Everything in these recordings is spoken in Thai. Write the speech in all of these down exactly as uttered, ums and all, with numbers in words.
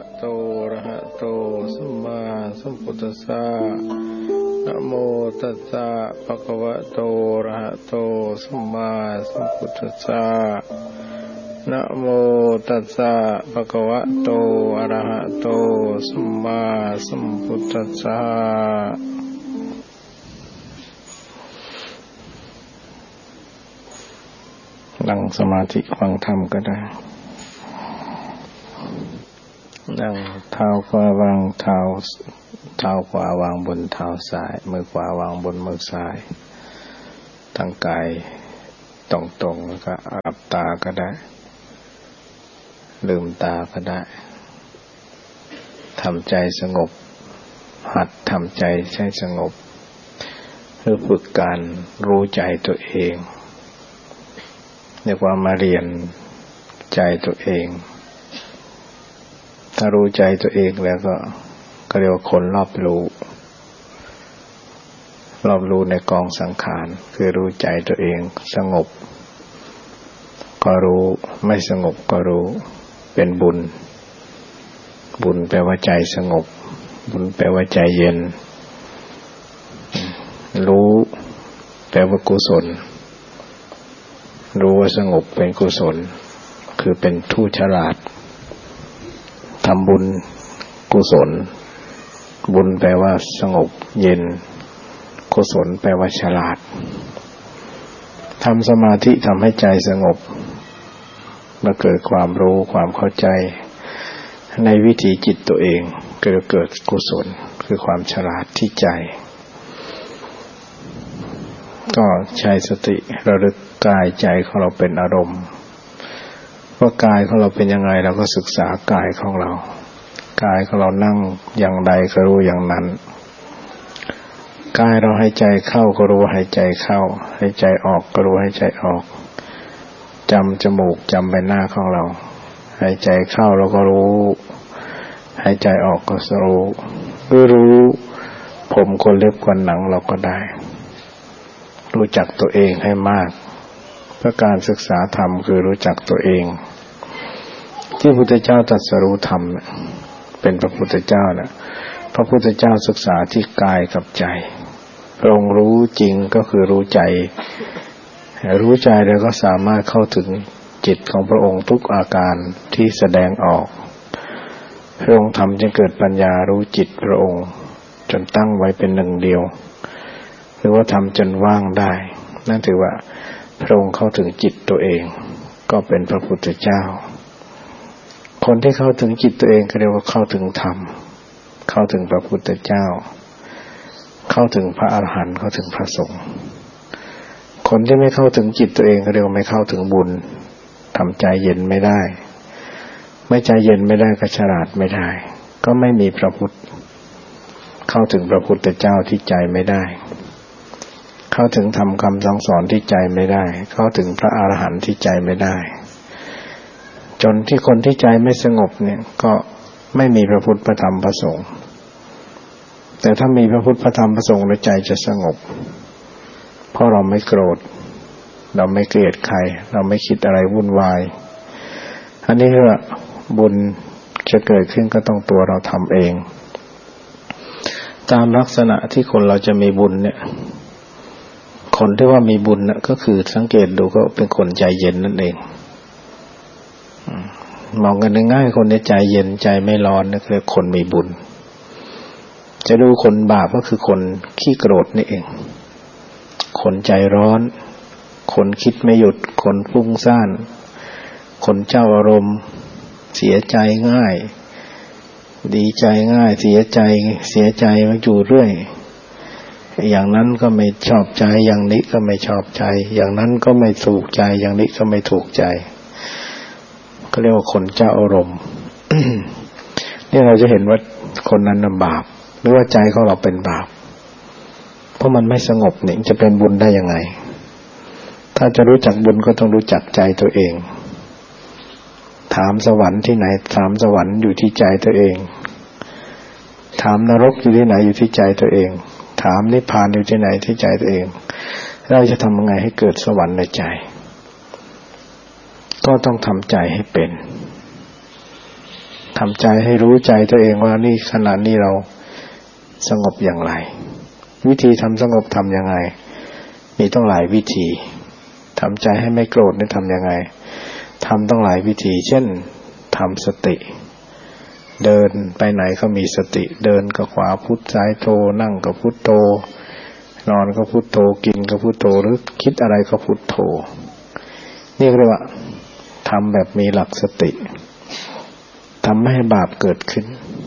โตอะระหะโตสัมมาสัมพุทธัสสะนะโมตัสสะภะคะวะโตอะระหะโตสัมมาสัมพุทธัสสะนะโมตัสสะภะคะวะโตอะระหะโตสัมมาสัมพุทธัสสะนั่งสมาธิฟังธรรมก็ได้นั่งเท้าขวาวางเท้าเท้าขวาวางบนเท้าซ้ายมือขวาวางบนมือซ้ายทั้งกายตรงๆแล้วก็อับตาก็ได้ลืมตาก็ได้ทำใจสงบหัดทำใจให้สงบเพื่อฝึกการรู้ใจตัวเองเรียกว่ามาเรียนใจตัวเองถ้ารู้ใจตัวเองแล้วก็ก็เรียกว่าคนรอบรู้รอบรู้ในกองสังขารคือรู้ใจตัวเองสงบก็รู้ไม่สงบก็รู้เป็นบุญบุญแปลว่าใจสงบบุญแปลว่าใจเย็นรู้แปลว่ากุศลรู้ว่าสงบเป็นกุศลคือเป็นผู้ฉลาดทำบุญกุศลบุญแปลว่าสงบเย็นกุศลแปลว่าฉลาดทำสมาธิทำให้ใจสงบเมื่อเกิดความรู้ความเข้าใจในวิถีจิตตัวเองเกิดเกิดกุศลคือความฉลาดที่ใจก็ใช้สติระลึกกายใจของเราเป็นอารมณ์ว่ากายของเราเป็นยังไงเราก็ศึกษากายของเรากายของเรานั่งอย่างใดก็รู้อย่างนั้นกายเราหายใจเข้าก็รู้หายใจเข้าหายใจออกก็รู้หายใจออกจำจมูกจำใบหน้าของเราหายใจเข้าเราก็รู้หายใจออกก็รู้รู้รู้ผมขนเล็บขนหนังเราก็ได้รู้จักตัวเองให้มากเพื่อการศึกษาธรรมคือรู้จักตัวเองที่พระพุทธเจ้าตรัสรู้ธรรมเป็นพระพุทธเจ้านะพระพุทธเจ้าศึกษาที่กายกับใจพระองค์รู้จริงก็คือรู้ใจรู้ใจแล้วก็สามารถเข้าถึงจิตของพระองค์ทุกอาการที่แสดงออกพระองค์ทำจนเกิดปัญญารู้จิตพระองค์จนตั้งไว้เป็นหนึ่งเดียวหรือว่าทำจนว่างได้นั่นถือว่าพระองค์เข้าถึงจิตตัวเองก็เป็นพระพุทธเจ้าคนที่เข้าถึงจิตตัวเองก็เรียกว่าเข้าถึงธรรมเข้าถึงพระพุทธเจ้าเข้าถึงพระอรหันต์เข้าถึงพระสงฆ์คนที่ไม่เข้าถึงจิตตัวเองก็เรียกว่าไม่เข้าถึงบุญทำใจเย็นไม่ได้ไม่ใจเย็นไม่ได้ก็ฉลาดไม่ได้ก็ไม่มีพระพุทธเข้าถึงพระพุทธเจ้าที่ใจไม่ได้เข้าถึงธรรมคำสั่งสอนที่ใจไม่ได้เข้าถึงพระอรหันต์ที่ใจไม่ได้จนที่คนที่ใจไม่สงบเนี่ยก็ไม่มีพระพุทธพระธรรมพระสงฆ์แต่ถ้ามีพระพุทธพระธรรมพระสงฆ์แล้วใจจะสงบเพราะเราไม่โกรธเราไม่เกลียดใครเราไม่คิดอะไรวุ่นวายอันนี้คือบุญจะเกิดขึ้นก็ต้องตัวเราทำเองตามลักษณะที่คนเราจะมีบุญเนี่ยคนที่ว่ามีบุญน่ะก็คือสังเกตดูก็เป็นคนใจเย็นนั่นเองมองกันง่ายๆคนในใจเย็นใจไม่ร้อนนั่นคือคนมีบุญจะดูคนบาปก็คือคนขี้โกรธนี่เองคนใจร้อนคนคิดไม่หยุดคนฟุ้งซ่านคนเจ้าอารมณ์เสียใจง่ายดีใจง่ายเสียใจเสียใจมาอยู่เรื่อยอย่างนั้นก็ไม่ชอบใจอย่างนี้ก็ไม่ชอบใจอย่างนั้นก็ไม่ถูกใจอย่างนี้ก็ไม่ถูกใจก็เรียกว่าคนเจ้าอารมณ์ นี่เราจะเห็นว่าคนนั้นน่ะบาปหรือว่าใจของเราเป็นบาปเพราะมันไม่สงบนี่จะเป็นบุญได้ยังไงถ้าจะรู้จักบุญก็ต้องรู้จักใจตัวเองถามสวรรค์ที่ไหนถามสวรรค์อยู่ที่ใจตัวเองถามนรกอยู่ที่ไหนอยู่ที่ใจตัวเองถามนิพพานอยู่ที่ไหนที่ใจตัวเองเราจะทำยังไงให้เกิดสวรรค์ในใจก็ต้องทำใจให้เป็นททำใจให้รู้ใจตัวเองว่านี่ขณะนี้เราสงบอย่างไรวิธีทำสงบทำยังไงมีต้องหลายวิธีทำใจให้ไม่โกรธนี่ทำยังไงทำต้องหลายวิธีเช่นทำสติเดินไปไหนก็มีสติเดินก็ขวาพุทซ้ายโทนั่งก็พุทโธนอนก็พุทโธกินก็พุทโธหรือคิดอะไรก็พุทโธนี่เรียกว่าทำแบบมีหลักสติทำไม่ให้บาปเกิดขึ้น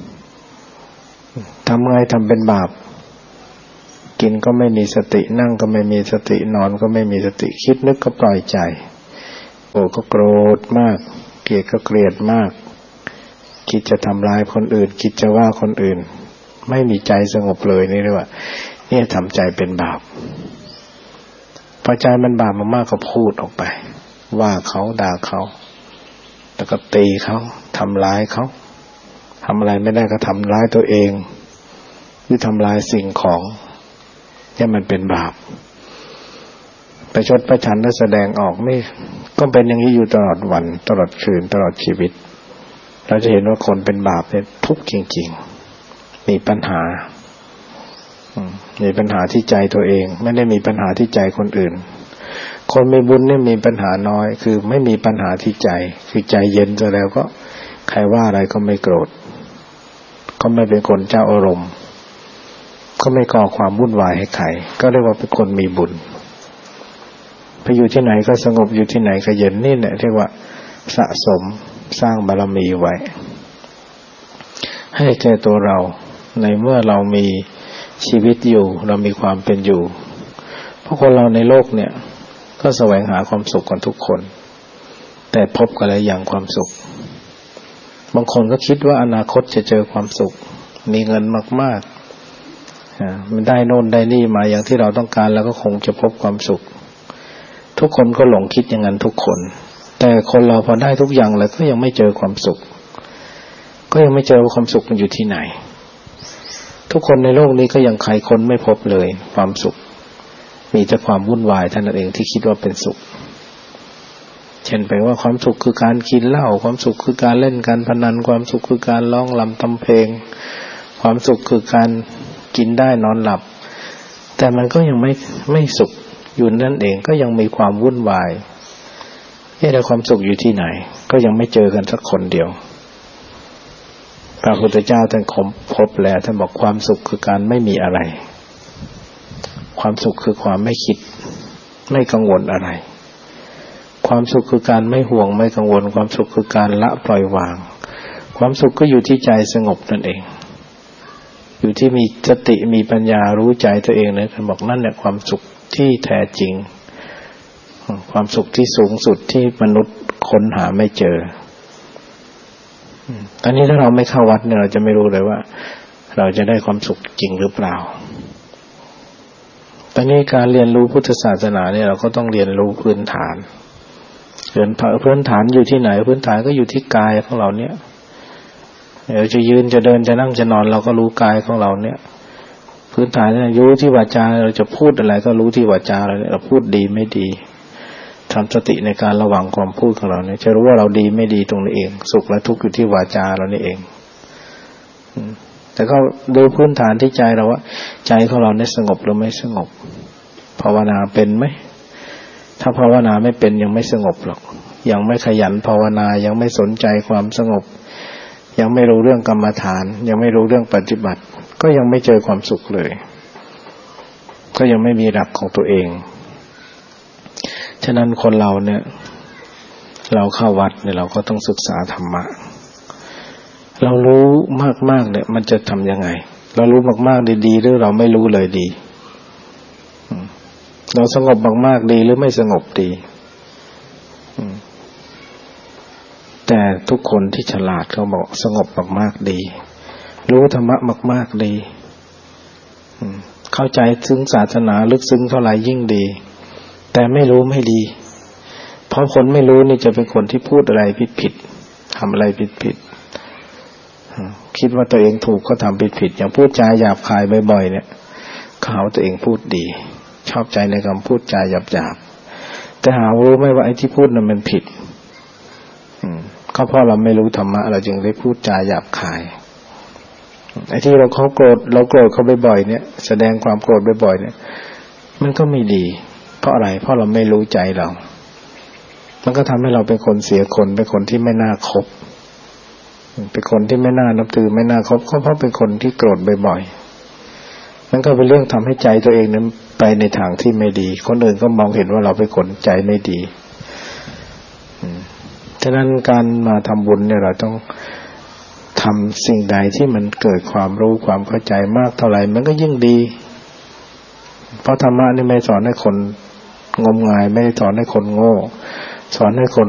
ทำไงทำเป็นบาปกินก็ไม่มีสตินั่งก็ไม่มีสตินอนก็ไม่มีสติคิดนึกก็ปล่อยใจโกรธก็โกรธมากเกลียดก็เกลียดมากคิดจะทำร้ายคนอื่นคิดจะว่าคนอื่นไม่มีใจสงบเลยนี่เรียกว่านี่ทำใจเป็นบาปพอใจมันบาปมากๆก็พูดออกไปว่าเขาด่าเขาแล้วก็ตีเขาทำร้ายเขาทำอะไรไม่ได้ก็ทำร้ายตัวเองหรือทำลายสิ่งของนี่มันเป็นบาปไปชดประชันและแสดงออกนี่ก็เป็นอย่างนี้อยู่ตลอดวันตลอดคืนตลอดชีวิตเราจะเห็นว่าคนเป็นบาปเนี่ยทุกข์จริงๆมีปัญหามีปัญหาที่ใจตัวเองไม่ได้มีปัญหาที่ใจคนอื่นคนมีบุญเนี่ยมีปัญหาน้อยคือไม่มีปัญหาที่ใจคือใจเย็นซะแล้วก็ใครว่าอะไรก็ไม่โกรธก็ไม่เป็นคนเจ้าอารมณ์ก็ไม่ก่อความวุ่นวายให้ใครก็เรียกว่าเป็นคนมีบุญไปอยู่ที่ไหนก็สงบอยู่ที่ไหนก็เย็นนี่แหละเรียกว่าสะสมสร้างบารมีไว้ให้แก่ตัวเราในเมื่อเรามีชีวิตอยู่เรามีความเป็นอยู่เพราะคนเราในโลกเนี่ยก็แสวงหาความสุขกันทุกคนแต่พบกันแล้วอย่างความสุขบางคนก็คิดว่าอนาคตจะเจอความสุขมีเงินมากๆอ่ามันได้โน่นได้นี่มาอย่างที่เราต้องการแล้วก็คงจะพบความสุขทุกคนก็หลงคิดอย่างนั้นทุกคนแต่คนเราพอได้ทุกอย่างแล้วก็ยังไม่เจอความสุขก็ยังไม่เจอว่าความสุขมันอยู่ที่ไหนทุกคนในโลกนี้ก็ยังใครคนไม่พบเลยความสุขมีแต่ความวุ่นวายเท่านั้นเองที่คิดว่าเป็นสุขเช่นไปว่าความสุขคือการกินเหล้าความสุขคือการเล่นการพนันความสุขคือการร้องรำทำเพลงความสุขคือการกินได้นอนหลับแต่มันก็ยังไม่ไม่สุขอยู่นั่นเองก็ยังมีความวุ่นวายเอ๊ะแต่ความสุขอยู่ที่ไหนก็ยังไม่เจอกันสักคนเดียวพระพุทธเจ้าท่านค้นพบแล้วท่านบอกความสุขคือการไม่มีอะไรความสุขคือความไม่คิดไม่กังวลอะไรความสุขคือการไม่ห่วงไม่กังวลความสุขคือการละปล่อยวางความสุขก็อยู่ที่ใจสงบนั่นเองอยู่ที่มีสติมีปัญญารู้ใจตัวเองนะท่านบอกนั่นแหละความสุขที่แท้จริงความสุขที่สูงสุดที่มนุษย์ค้นหาไม่เจอตอนนี้ถ้าเราไม่เข้าวัดเนี่ยเราจะไม่รู้เลยว่าเราจะได้ความสุขจริงหรือเปล่าตอนนี้การเรียนรู้พุทธศาสนาเนี่ยเราก็ต้องเรียนรู้พื้นฐานเรียนพื้นฐานอยู่ที่ไหนพื้นฐานก็อยู่ที่กายของเราเนี่ยเราจะยืนจะเดินจะนั่งจะนอนเราก็รู้กายของเราเนี่ยพื้นฐานเนี่ยรู้ที่วาจาเราจะพูดอะไรก็รู้ที่วาจาเราเนี่ยเราพูดดีไม่ดีทำสติในการระวังความพูดของเราเนี่ยจะรู้ว่าเราดีไม่ดีตรงนี้เองสุขและทุกข์อยู่ที่วาจาเรานี่เองแต่ก็ดูพื้นฐานที่ใจเราว่าใจของเราเนี่ยสงบหรือไม่สงบภาวนาเป็นไหมถ้าภาวนาไม่เป็นยังไม่สงบหรอกยังไม่ขยันภาวนายังไม่สนใจความสงบยังไม่รู้เรื่องกรรมฐานยังไม่รู้เรื่องปฏิบัติก็ยังไม่เจอความสุขเลยก็ยังไม่มีหลักของตัวเองฉะนั้นคนเราเนี่ยเราเข้าวัดเนี่ยเราก็ต้องศึกษาธรรมะเรารู้มากๆเนี่ยมันจะทำยังไงเรารู้มากๆดีๆหรือเราไม่รู้เลยดีเราสงบมากๆดีหรือไม่สงบดีแต่ทุกคนที่ฉลาดเขาบอกสงบมากๆดีรู้ธรรมะมากๆดีเข้าใจซึ้งศาสนาลึกซึ้งเท่าไหร่ยิ่งดีแต่ไม่รู้ไม่ดีเพราะคนไม่รู้นี่จะเป็นคนที่พูดอะไรผิดๆทำอะไรผิดๆคิดว่าตัวเองถูกก็ทำผิดๆอย่างพูดจาหยาบคายบ่อยๆเนี่ยเขาตัวเองพูดดีชอบใจในคำพูดจาหยาบๆแต่หารู้ไหมว่าไอ้ที่พูดนั้นมันผิดก็เพราะเราไม่รู้ธรรมะเราจึงได้พูดจาหยาบคายไอ้ที่เราเขาโกรธเราโกรธเขาบ่อยๆเนี่ยแสดงความโกรธบ่อยๆเนี่ยมันก็ไม่ดีเพราะอะไรเพราะเราไม่รู้ใจเรามันก็ทำให้เราเป็นคนเสียคนเป็นคนที่ไม่น่าคบเป็นคนที่ไม่น่านับถือไม่น่าคบก็เพราะเป็นคนที่โกรธบ่อยๆมันก็เป็นเรื่องทำให้ใจตัวเองนั้นไปในทางที่ไม่ดีคนอื่นก็มองเห็นว่าเราเป็นคนใจไม่ดีฉะนั้นการมาทำบุญเนี่ยเราต้องทำสิ่งใดที่มันเกิดความรู้ความเข้าใจมากเท่าไหร่มันก็ยิ่งดีเพราะธรรมะนี่ไม่สอนให้คนงมงายไม่สอนให้คนโง่สอนให้คน